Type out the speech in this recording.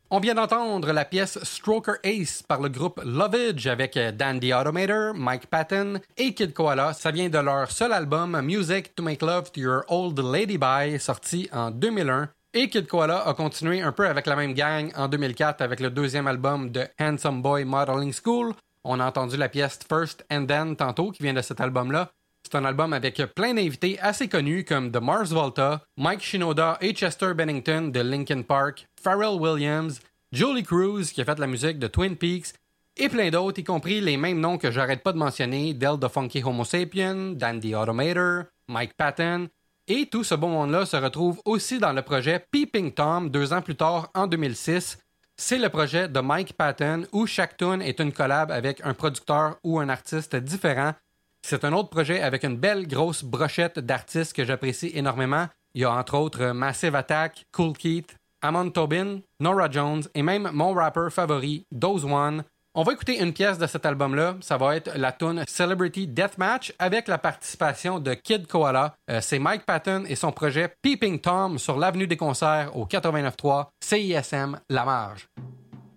On vient d'entendre la pièce Stroker Ace par le groupe Lovage avec Dan the Automator, Mike Patton et Kid Koala. Ça vient de leur seul album Music to Make Love to Your Old Lady By, sorti en 2001. Et Kid Koala a continué un peu avec la même gang en 2004 avec le deuxième album de Handsome Boy Modeling School. On a entendu la pièce First and Then tantôt qui vient de cet album-là. C'est un album avec plein d'invités assez connus comme The Mars Volta, Mike Shinoda et Chester Bennington de Linkin Park, Pharrell Williams, Julie Cruz qui a fait la musique de Twin Peaks et plein d'autres, y compris les mêmes noms que j'arrête pas de mentionner, Del the Funky Homo Sapien, Dan the Automator, Mike Patton. Et tout ce beau monde-là se retrouve aussi dans le projet Peeping Tom 2 ans plus tard en 2006. C'est le projet de Mike Patton où chaque tune est une collab avec un producteur ou un artiste différent. C'est un autre projet avec une belle grosse brochette d'artistes que j'apprécie énormément. Il y a entre autres Massive Attack, Kool Keith, Amon Tobin, Norah Jones et même mon rappeur favori, Dose One. On va écouter une pièce de cet album-là. Ça va être la tune Celebrity Deathmatch avec la participation de Kid Koala. C'est Mike Patton et son projet Peeping Tom sur l'avenue des concerts au 89.3 CISM La Marge.